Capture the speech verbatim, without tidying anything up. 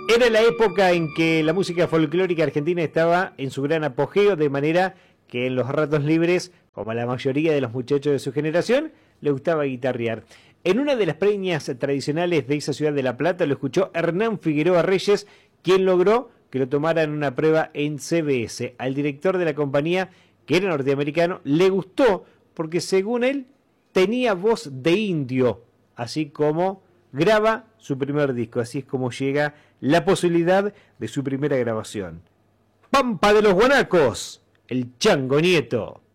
Era la época en que la música folclórica argentina estaba en su gran apogeo, de manera que en los ratos libres, como a la mayoría de los muchachos de su generación, le gustaba guitarrear. En una de las peñas tradicionales de esa ciudad de La Plata lo escuchó Hernán Figueroa Reyes, quien logró que lo tomara en una prueba en C B S. Al director de la compañía, que era norteamericano, le gustó porque, según él, tenía voz de indio, así como graba su primer disco. Así es como llega la posibilidad de su primera grabación. Pampa de los Guanacos, el Chango Nieto.